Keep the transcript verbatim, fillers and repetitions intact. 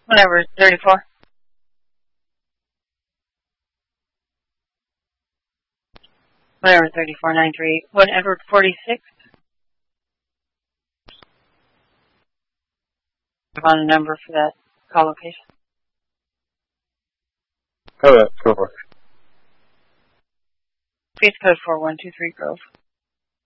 Whatever, thirty-four. Whatever, thirty-four nine three. One Edward forty-six. On a number for that call location. Oh, yeah, go for it. Please code four one two three Grove.